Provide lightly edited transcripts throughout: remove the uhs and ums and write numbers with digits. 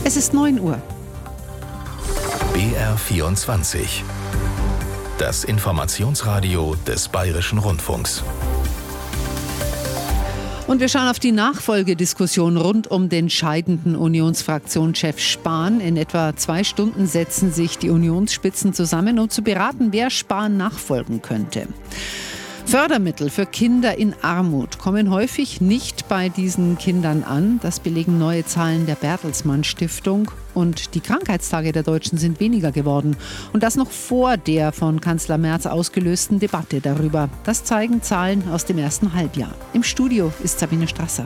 Es ist 9 Uhr. BR24. Das Informationsradio des Bayerischen Rundfunks. Und wir schauen auf die Nachfolgediskussion rund um den scheidenden Unionsfraktionschef Spahn. In etwa 2 Stunden setzen sich die Unionsspitzen zusammen, um zu beraten, wer Spahn nachfolgen könnte. Fördermittel für Kinder in Armut kommen häufig nicht bei diesen Kindern an. Das belegen neue Zahlen der Bertelsmann Stiftung. Und die Krankheitstage der Deutschen sind weniger geworden. Und das noch vor der von Kanzler Merz ausgelösten Debatte darüber. Das zeigen Zahlen aus dem ersten Halbjahr. Im Studio ist Sabine Strasser.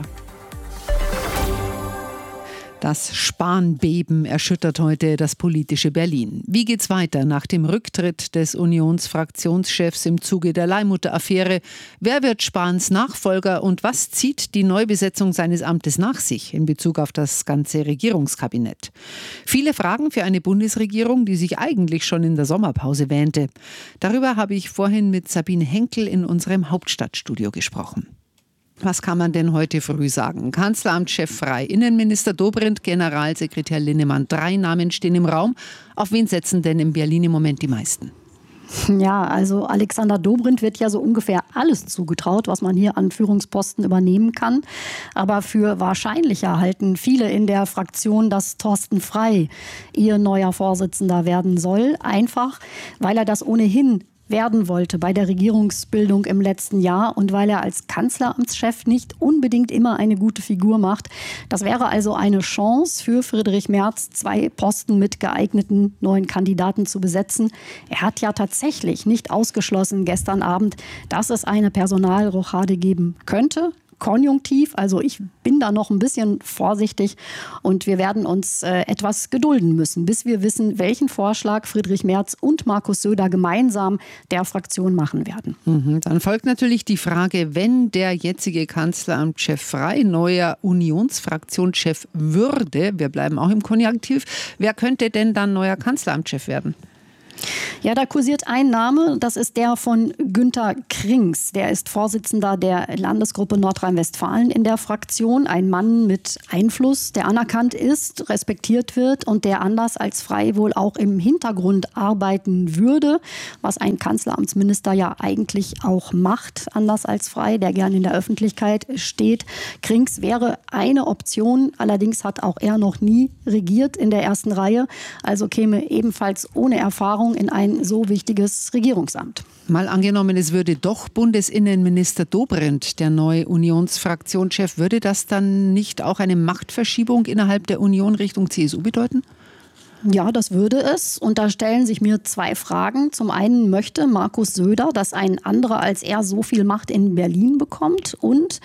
Das Spahn-Beben erschüttert heute das politische Berlin. Wie geht's weiter nach dem Rücktritt des Unionsfraktionschefs im Zuge der Leihmutter-Affäre? Wer wird Spahns Nachfolger und was zieht die Neubesetzung seines Amtes nach sich in Bezug auf das ganze Regierungskabinett? Viele Fragen für eine Bundesregierung, die sich eigentlich schon in der Sommerpause wähnte. Darüber habe ich vorhin mit Sabine Henkel in unserem Hauptstadtstudio gesprochen. Was kann man denn heute früh sagen? Kanzleramtschef frei, Innenminister Dobrindt, Generalsekretär Linnemann. 3 Namen stehen im Raum. Auf wen setzen denn in Berlin im Moment die meisten? Ja, also Alexander Dobrindt wird ja so ungefähr alles zugetraut, was man hier an Führungsposten übernehmen kann. Aber für wahrscheinlicher halten viele in der Fraktion, dass Thorsten Frey ihr neuer Vorsitzender werden soll. Einfach, weil er das ohnehin werden wollte bei der Regierungsbildung im letzten Jahr und weil er als Kanzleramtschef nicht unbedingt immer eine gute Figur macht. Das wäre also eine Chance für Friedrich Merz, 2 Posten mit geeigneten neuen Kandidaten zu besetzen. Er hat ja tatsächlich nicht ausgeschlossen gestern Abend, dass es eine Personalrochade geben könnte. Konjunktiv, also ich bin da noch ein bisschen vorsichtig und wir werden uns etwas gedulden müssen, bis wir wissen, welchen Vorschlag Friedrich Merz und Markus Söder gemeinsam der Fraktion machen werden. Dann folgt natürlich die Frage, wenn der jetzige Kanzleramtschef Frey neuer Unionsfraktionschef würde, wir bleiben auch im Konjunktiv, wer könnte denn dann neuer Kanzleramtschef werden? Ja, da kursiert ein Name, das ist der von Günter Krings. Der ist Vorsitzender der Landesgruppe Nordrhein-Westfalen in der Fraktion. Ein Mann mit Einfluss, der anerkannt ist, respektiert wird und der anders als Frey wohl auch im Hintergrund arbeiten würde, was ein Kanzleramtsminister ja eigentlich auch macht, anders als Frey, der gern in der Öffentlichkeit steht. Krings wäre eine Option, allerdings hat auch er noch nie regiert in der ersten Reihe, also käme ebenfalls ohne Erfahrung in ein so wichtiges Regierungsamt. Mal angenommen, es würde doch Bundesinnenminister Dobrindt der neue Unionsfraktionschef, würde das dann nicht auch eine Machtverschiebung innerhalb der Union Richtung CSU bedeuten? Ja, das würde es. Und da stellen sich mir 2 Fragen. Zum einen möchte Markus Söder, dass ein anderer als er so viel Macht in Berlin bekommt. Und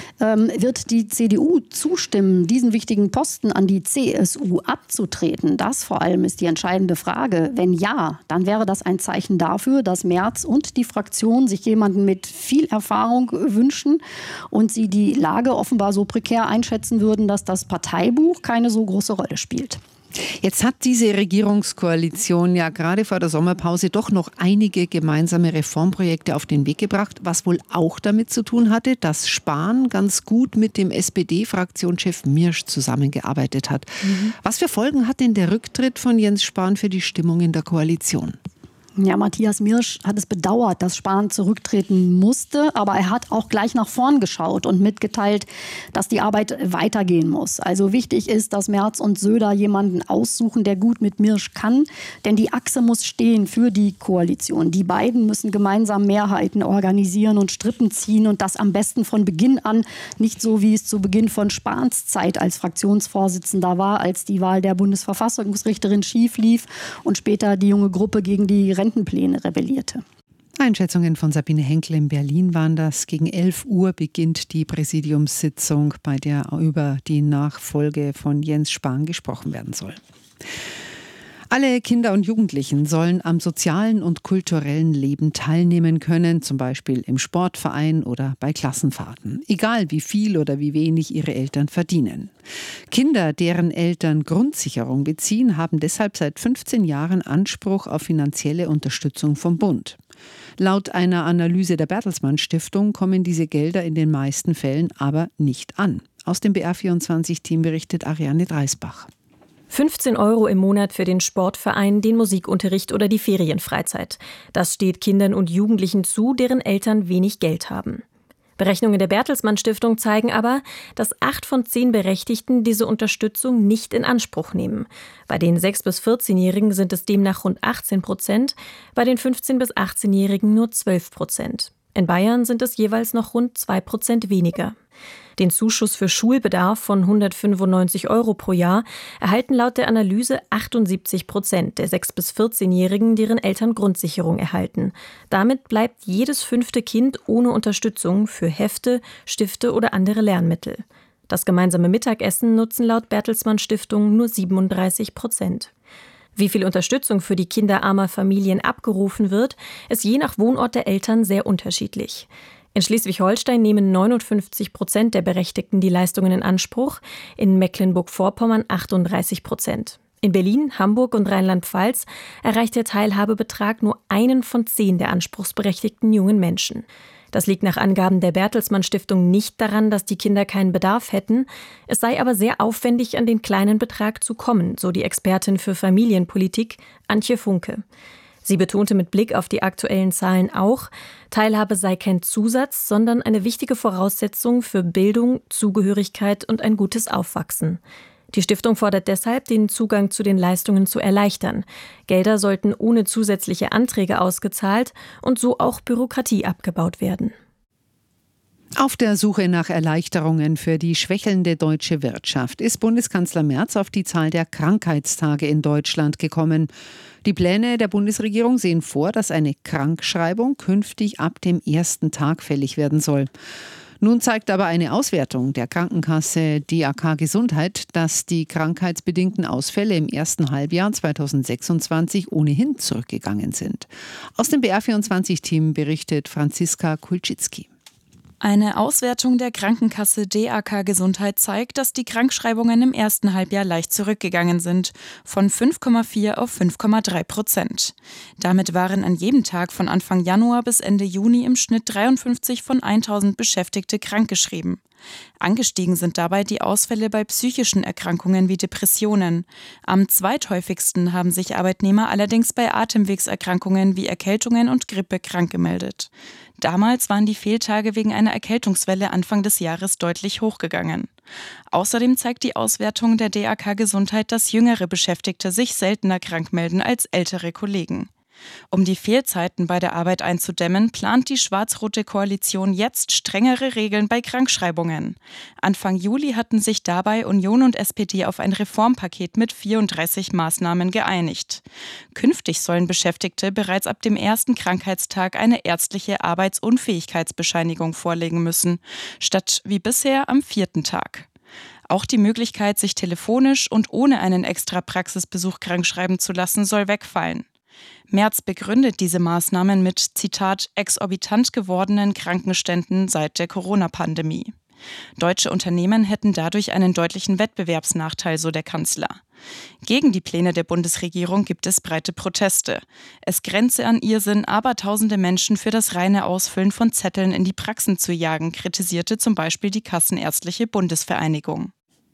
wird die CDU zustimmen, diesen wichtigen Posten an die CSU abzutreten? Das vor allem ist die entscheidende Frage. Wenn ja, dann wäre das ein Zeichen dafür, dass Merz und die Fraktion sich jemanden mit viel Erfahrung wünschen und sie die Lage offenbar so prekär einschätzen würden, dass das Parteibuch keine so große Rolle spielt. Jetzt hat diese Regierungskoalition ja gerade vor der Sommerpause doch noch einige gemeinsame Reformprojekte auf den Weg gebracht, was wohl auch damit zu tun hatte, dass Spahn ganz gut mit dem SPD-Fraktionschef Mirsch zusammengearbeitet hat. Was für Folgen hat denn der Rücktritt von Jens Spahn für die Stimmung in der Koalition? Ja, Matthias Mirsch hat es bedauert, dass Spahn zurücktreten musste, aber er hat auch gleich nach vorn geschaut und mitgeteilt, dass die Arbeit weitergehen muss. Also wichtig ist, dass Merz und Söder jemanden aussuchen, der gut mit Mirsch kann, denn die Achse muss stehen für die Koalition. Die beiden müssen gemeinsam Mehrheiten organisieren und Strippen ziehen und das am besten von Beginn an, nicht so wie es zu Beginn von Spahns Zeit als Fraktionsvorsitzender war, als die Wahl der Bundesverfassungsrichterin schief lief und später die junge Gruppe gegen die Rentenpläne rebellierte. Einschätzungen von Sabine Henkel in Berlin waren das. Gegen 11 Uhr beginnt die Präsidiumssitzung, bei der über die Nachfolge von Jens Spahn gesprochen werden soll. Alle Kinder und Jugendlichen sollen am sozialen und kulturellen Leben teilnehmen können, zum Beispiel im Sportverein oder bei Klassenfahrten, egal wie viel oder wie wenig ihre Eltern verdienen. Kinder, deren Eltern Grundsicherung beziehen, haben deshalb seit 15 Jahren Anspruch auf finanzielle Unterstützung vom Bund. Laut einer Analyse der Bertelsmann Stiftung kommen diese Gelder in den meisten Fällen aber nicht an. Aus dem BR24-Team berichtet Ariane Dreisbach. 15 € im Monat für den Sportverein, den Musikunterricht oder die Ferienfreizeit. Das steht Kindern und Jugendlichen zu, deren Eltern wenig Geld haben. Berechnungen der Bertelsmann Stiftung zeigen aber, dass 8 von 10 Berechtigten diese Unterstützung nicht in Anspruch nehmen. Bei den 6- bis 14-Jährigen sind es demnach rund 18%, bei den 15- bis 18-Jährigen nur 12%. In Bayern sind es jeweils noch rund 2% weniger. Den Zuschuss für Schulbedarf von 195 € pro Jahr erhalten laut der Analyse 78% der 6- bis 14-Jährigen, deren Eltern Grundsicherung erhalten. Damit bleibt jedes 5. Kind ohne Unterstützung für Hefte, Stifte oder andere Lernmittel. Das gemeinsame Mittagessen nutzen laut Bertelsmann Stiftung nur 37%. Wie viel Unterstützung für die Kinder armer Familien abgerufen wird, ist je nach Wohnort der Eltern sehr unterschiedlich. In Schleswig-Holstein nehmen 59% der Berechtigten die Leistungen in Anspruch, in Mecklenburg-Vorpommern 38%. In Berlin, Hamburg und Rheinland-Pfalz erreicht der Teilhabebetrag nur 1 von 10 der anspruchsberechtigten jungen Menschen. Das liegt nach Angaben der Bertelsmann Stiftung nicht daran, dass die Kinder keinen Bedarf hätten. Es sei aber sehr aufwendig, an den kleinen Betrag zu kommen, so die Expertin für Familienpolitik Antje Funke. Sie betonte mit Blick auf die aktuellen Zahlen auch, Teilhabe sei kein Zusatz, sondern eine wichtige Voraussetzung für Bildung, Zugehörigkeit und ein gutes Aufwachsen. Die Stiftung fordert deshalb, den Zugang zu den Leistungen zu erleichtern. Gelder sollten ohne zusätzliche Anträge ausgezahlt und so auch Bürokratie abgebaut werden. Auf der Suche nach Erleichterungen für die schwächelnde deutsche Wirtschaft ist Bundeskanzler Merz auf die Zahl der Krankheitstage in Deutschland gekommen. Die Pläne der Bundesregierung sehen vor, dass eine Krankschreibung künftig ab dem 1. Tag fällig werden soll. Nun zeigt aber eine Auswertung der Krankenkasse DAK Gesundheit, dass die krankheitsbedingten Ausfälle im ersten Halbjahr 2026 ohnehin zurückgegangen sind. Aus dem BR24-Team berichtet Franziska Kulczycki. Eine Auswertung der Krankenkasse DAK Gesundheit zeigt, dass die Krankschreibungen im ersten Halbjahr leicht zurückgegangen sind, von 5,4 auf 5,3%. Damit waren an jedem Tag von Anfang Januar bis Ende Juni im Schnitt 53 von 1000 Beschäftigte krankgeschrieben. Angestiegen sind dabei die Ausfälle bei psychischen Erkrankungen wie Depressionen. Am zweithäufigsten haben sich Arbeitnehmer allerdings bei Atemwegserkrankungen wie Erkältungen und Grippe krank gemeldet. Damals waren die Fehltage wegen einer Erkältungswelle Anfang des Jahres deutlich hochgegangen. Außerdem zeigt die Auswertung der DAK Gesundheit, dass jüngere Beschäftigte sich seltener krank melden als ältere Kollegen. Um die Fehlzeiten bei der Arbeit einzudämmen, plant die schwarz-rote Koalition jetzt strengere Regeln bei Krankschreibungen. Anfang Juli hatten sich dabei Union und SPD auf ein Reformpaket mit 34 Maßnahmen geeinigt. Künftig sollen Beschäftigte bereits ab dem ersten Krankheitstag eine ärztliche Arbeitsunfähigkeitsbescheinigung vorlegen müssen, statt wie bisher am 4. Tag. Auch die Möglichkeit, sich telefonisch und ohne einen extra Praxisbesuch krankschreiben zu lassen, soll wegfallen. Merz begründet diese Maßnahmen mit, Zitat, exorbitant gewordenen Krankenständen seit der Corona-Pandemie. Deutsche Unternehmen hätten dadurch einen deutlichen Wettbewerbsnachteil, so der Kanzler. Gegen die Pläne der Bundesregierung gibt es breite Proteste. Es grenze an Irrsinn, Abertausende Menschen für das reine Ausfüllen von Zetteln in die Praxen zu jagen, kritisierte zum Beispiel die Kassenärztliche Bundesvereinigung.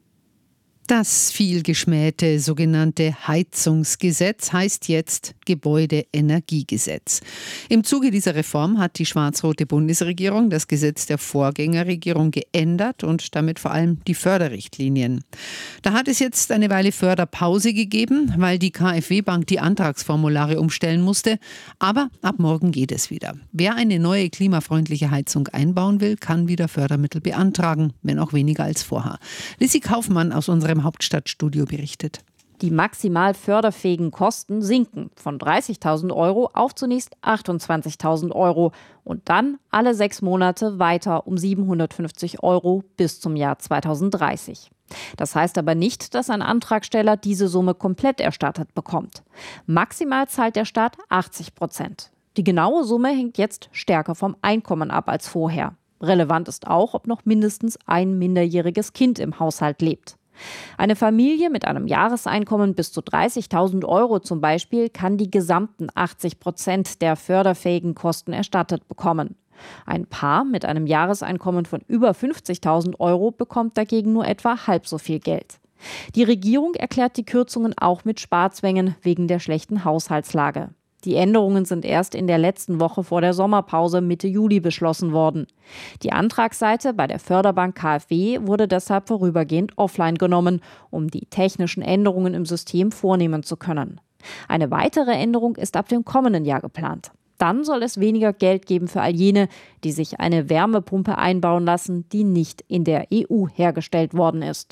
Das vielgeschmähte sogenannte Heizungsgesetz heißt jetzt Gebäudeenergiegesetz. Im Zuge dieser Reform hat die schwarz-rote Bundesregierung das Gesetz der Vorgängerregierung geändert und damit vor allem die Förderrichtlinien. Da hat es jetzt eine Weile Förderpause gegeben, weil die KfW-Bank die Antragsformulare umstellen musste. Aber ab morgen geht es wieder. Wer eine neue klimafreundliche Heizung einbauen will, kann wieder Fördermittel beantragen, wenn auch weniger als vorher. Lissy Kaufmann aus unserem Hauptstadtstudio berichtet. Die maximal förderfähigen Kosten sinken von 30.000 € auf zunächst 28.000 € und dann alle 6 Monate weiter um 750 € bis zum Jahr 2030. Das heißt aber nicht, dass ein Antragsteller diese Summe komplett erstattet bekommt. Maximal zahlt der Staat 80%. Die genaue Summe hängt jetzt stärker vom Einkommen ab als vorher. Relevant ist auch, ob noch mindestens ein minderjähriges Kind im Haushalt lebt. Eine Familie mit einem Jahreseinkommen bis zu 30.000 € zum Beispiel kann die gesamten 80% der förderfähigen Kosten erstattet bekommen. Ein Paar mit einem Jahreseinkommen von über 50.000 € bekommt dagegen nur etwa halb so viel Geld. Die Regierung erklärt die Kürzungen auch mit Sparzwängen wegen der schlechten Haushaltslage. Die Änderungen sind erst in der letzten Woche vor der Sommerpause Mitte Juli beschlossen worden. Die Antragsseite bei der Förderbank KfW wurde deshalb vorübergehend offline genommen, um die technischen Änderungen im System vornehmen zu können. Eine weitere Änderung ist ab dem kommenden Jahr geplant. Dann soll es weniger Geld geben für all jene, die sich eine Wärmepumpe einbauen lassen, die nicht in der EU hergestellt worden ist.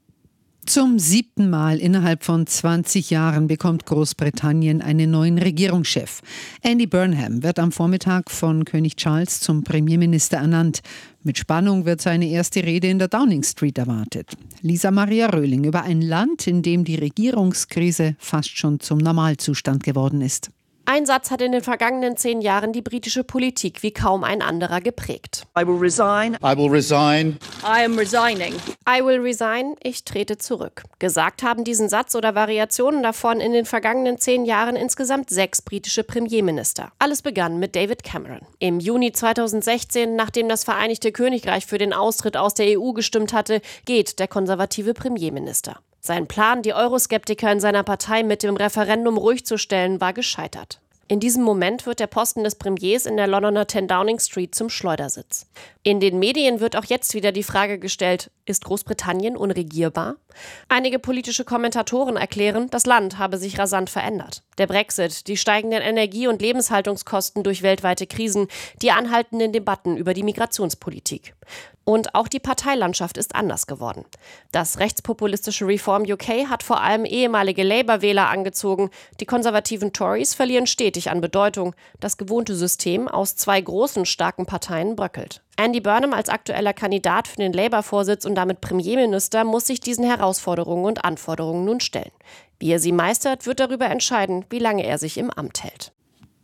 Zum 7. Mal innerhalb von 20 Jahren bekommt Großbritannien einen neuen Regierungschef. Andy Burnham wird am Vormittag von König Charles zum Premierminister ernannt. Mit Spannung wird seine erste Rede in der Downing Street erwartet. Lisa Maria Röhling über ein Land, in dem die Regierungskrise fast schon zum Normalzustand geworden ist. Ein Satz hat in den vergangenen 10 Jahren die britische Politik wie kaum ein anderer geprägt. I will resign. I will resign. I am resigning. I will resign. Ich trete zurück. Gesagt haben diesen Satz oder Variationen davon in den vergangenen 10 Jahren insgesamt 6 britische Premierminister. Alles begann mit David Cameron. Im Juni 2016, nachdem das Vereinigte Königreich für den Austritt aus der EU gestimmt hatte, geht der konservative Premierminister. Sein Plan, die Euroskeptiker in seiner Partei mit dem Referendum ruhig zu stellen, war gescheitert. In diesem Moment wird der Posten des Premiers in der Londoner 10 Downing Street zum Schleudersitz. In den Medien wird auch jetzt wieder die Frage gestellt, ist Großbritannien unregierbar? Einige politische Kommentatoren erklären, das Land habe sich rasant verändert. Der Brexit, die steigenden Energie- und Lebenshaltungskosten durch weltweite Krisen, die anhaltenden Debatten über die Migrationspolitik. Und auch die Parteilandschaft ist anders geworden. Das rechtspopulistische Reform UK hat vor allem ehemalige Labour-Wähler angezogen. Die konservativen Tories verlieren stetig an Bedeutung. Das gewohnte System aus 2 großen, starken Parteien bröckelt. Andy Burnham als aktueller Kandidat für den Labour-Vorsitz und damit Premierminister muss sich diesen Herausforderungen und Anforderungen nun stellen. Wie er sie meistert, wird darüber entscheiden, wie lange er sich im Amt hält.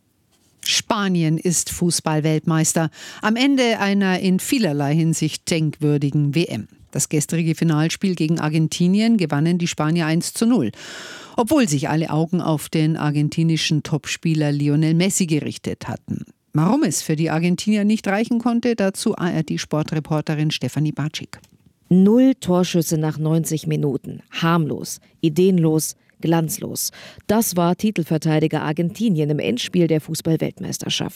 Spanien ist Fußball-Weltmeister am Ende einer in vielerlei Hinsicht denkwürdigen WM. Das gestrige Finalspiel gegen Argentinien gewannen die Spanier 1:0. Obwohl sich alle Augen auf den argentinischen Topspieler Lionel Messi gerichtet hatten. Warum es für die Argentinier nicht reichen konnte, dazu ARD-Sportreporterin Stefanie Batschik. 0 Torschüsse nach 90 Minuten. Harmlos, ideenlos, glanzlos. Das war Titelverteidiger Argentinien im Endspiel der Fußball-Weltmeisterschaft.